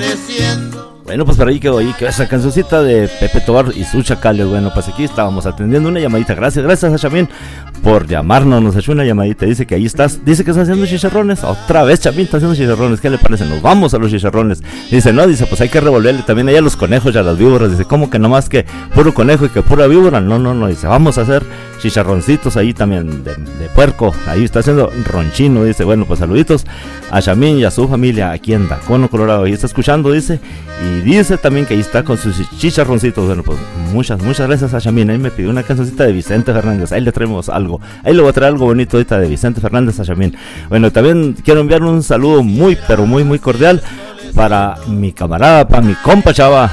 amaneciendo. Bueno, pues por ahí quedó esa cancioncita de Pepe Tobar y sus chacales. Bueno, pues aquí estábamos atendiendo una llamadita. Gracias a Chamín por llamarnos. Nos echó una llamadita. Dice que ahí estás. Dice que está haciendo chicharrones. Otra vez Chamín está haciendo chicharrones. ¿Qué le parece? Nos vamos a los chicharrones. Dice, no, dice, pues hay que revolverle también allá a los conejos y a las víboras. Dice, ¿cómo que nomás que puro conejo y que pura víbora? No. Dice, vamos a hacer chicharroncitos ahí también de puerco. Ahí está haciendo ronchino. Dice, bueno, pues saluditos a Chamín y a su familia aquí en Dacono, Colorado. Ahí está escuchando, dice. Y dice también que ahí está con sus chicharroncitos. Bueno, pues muchas gracias a Chamín. Ahí me pidió una cancioncita de Vicente Fernández. Ahí le traemos algo. Ahí le voy a traer algo bonito ahorita de Vicente Fernández a Chamín. Bueno, también quiero enviar un saludo muy, pero muy cordial para mi camarada, para mi compa Chava,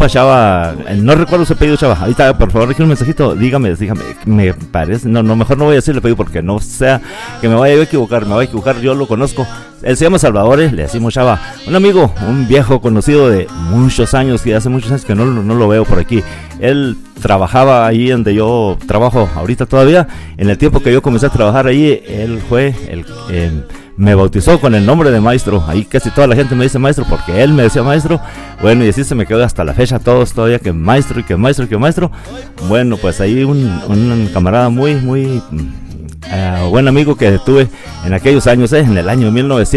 no recuerdo su apellido, Chava. Ahorita, por favor, déjame un mensajito, dígame, me parece, no, mejor no voy a decirle apellido porque no sea que me vaya a equivocar, yo lo conozco. Él se llama Salvador, le decimos Chava, un amigo, un viejo conocido de muchos años, que hace muchos años que no lo veo por aquí. Él trabajaba ahí donde yo trabajo ahorita todavía. En el tiempo que yo comencé a trabajar ahí, él fue me bautizó con el nombre de maestro. Ahí casi toda la gente me dice maestro porque él me decía maestro. Bueno, y así se me quedó hasta la fecha todos todavía que maestro. Bueno, pues ahí un camarada muy buen amigo que tuve en aquellos años, en el año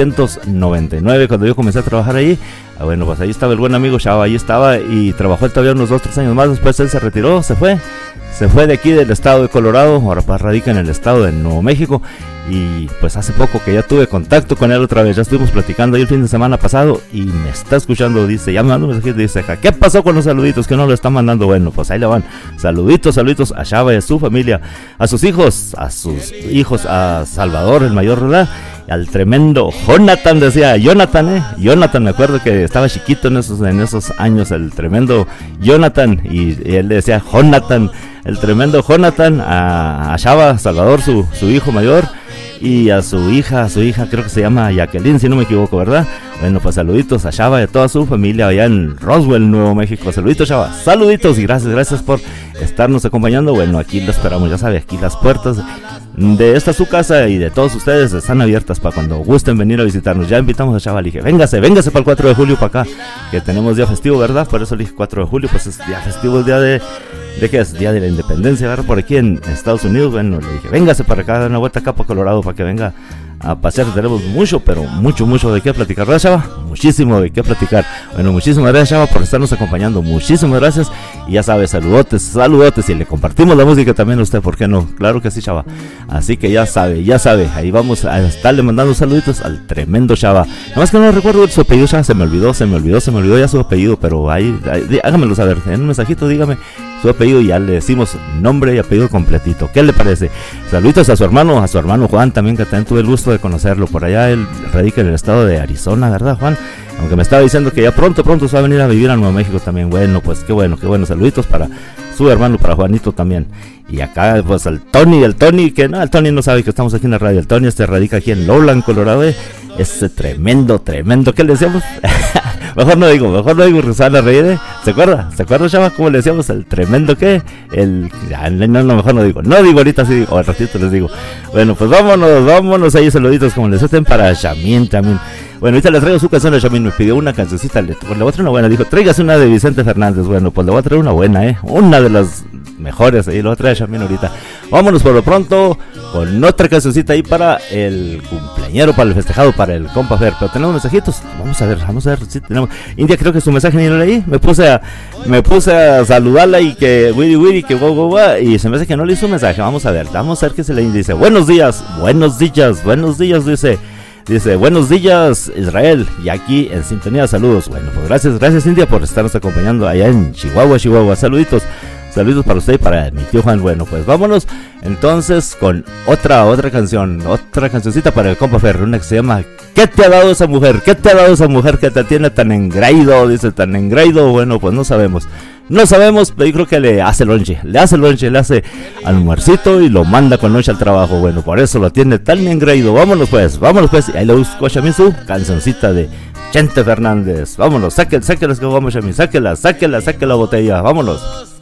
1999 cuando yo comencé a trabajar ahí. Bueno, pues ahí estaba el buen amigo Chava, ahí estaba y trabajó todavía unos 2-3 años más. Después él se retiró, se fue de aquí del estado de Colorado, ahora pues radica en el estado de Nuevo México. Y pues hace poco que ya tuve contacto con él otra vez, ya estuvimos platicando ahí el fin de semana pasado y me está escuchando, dice, ya me mandó un mensaje, dice, ¿qué pasó con los saluditos que no lo están mandando? Bueno, pues ahí le van, saluditos a Chava y a su familia, a sus hijos, a Salvador, el mayor, ¿verdad? Al tremendo Jonathan, decía Jonathan, me acuerdo que estaba chiquito en esos años, el tremendo Jonathan, y él le decía Jonathan, el tremendo Jonathan, a Chava, Salvador, su hijo mayor, y a su hija creo que se llama Jacqueline, si no me equivoco, ¿verdad? Bueno, pues saluditos a Chava y a toda su familia allá en Roswell, Nuevo México. Saluditos, Chava, saluditos y gracias por estarnos acompañando. Bueno, aquí lo esperamos, ya sabe, aquí las puertas de esta su casa y de todos ustedes están abiertas para cuando gusten venir a visitarnos. Ya invitamos a Chava, le dije, véngase para el 4 de julio para acá, que tenemos día festivo, ¿verdad? Por eso le dije 4 de julio, pues es día festivo, el día de qué es, día de la independencia, ¿verdad? Por aquí en Estados Unidos. Bueno, le dije, véngase para acá, dar una vuelta acá para Colorado para que venga a pasear. Tenemos mucho de qué platicar, ¿verdad, Chava? Muchísimo de qué platicar. Bueno, muchísimas gracias, Chava, por estarnos acompañando, muchísimas gracias. Y ya sabe, saludotes, y le compartimos la música también a usted, ¿por qué no? Claro que sí, Chava. Así que ya sabe, ahí vamos a estarle mandando saluditos al tremendo Chava. Nomás que no recuerdo su apellido, Chava, se me olvidó ya su apellido, pero ahí hágamelo saber, en un mensajito dígame su apellido y ya le decimos nombre y apellido completito. ¿Qué le parece? Saluditos a su hermano Juan también, que también tuve el gusto de conocerlo. Por allá él radica en el estado de Arizona, ¿verdad, Juan? Aunque me estaba diciendo que ya pronto se va a venir a vivir a Nuevo México también. Bueno, pues qué bueno. Saluditos para su hermano, para Juanito también. Y acá pues el Tony, que no, el Tony no sabe que estamos aquí en la radio. El Tony radica aquí en Lowland, Colorado. Ese tremendo, ¿qué le decíamos? mejor no digo, Rosana Reyes. ¿Se acuerda, Chava? ¿Cómo le decíamos? El tremendo ¿qué? Mejor no digo ahorita, sí, o al ratito les digo. Bueno, pues vámonos ahí, saluditos, como les hacen para Chamín. Bueno, ahorita les traigo su canción de Chamín, me pidió una cancioncita, le voy a traer una buena, dijo, tráigase una de Vicente Fernández. Bueno, pues le voy a traer una buena, una de las mejores, ahí lo voy a traer a Chamín ahorita. Vámonos por lo pronto con otra cancioncita ahí para el cumpleañero, para el festejado, para el compa Fer. Pero tenemos mensajitos, vamos a ver si tenemos. India, creo que su mensaje ni lo leí, me puse a saludarla y que wiri, que guau, y se me hace que no le hizo un mensaje. Vamos a ver qué se le dice. Buenos días, dice, buenos días, Israel, y aquí en sintonía, saludos. Bueno, pues gracias India por estarnos acompañando allá en Chihuahua, saluditos para usted y para mi tío Juan. Bueno, pues vámonos entonces con otra cancioncita para el compa Fer, una que se llama ¿Qué te ha dado esa mujer? ¿Qué te ha dado esa mujer que te tiene tan engreído? Dice, tan engreído. Bueno, pues no sabemos, pero yo creo que le hace lonche, le hace almuercito y lo manda con noche al trabajo. Bueno, por eso lo tiene tan engreído. Vámonos pues, y ahí le busco a Chamín su cancioncita de Chente Fernández. Vámonos, sáquela, que vamos, Chamín, sáquela botella, vámonos.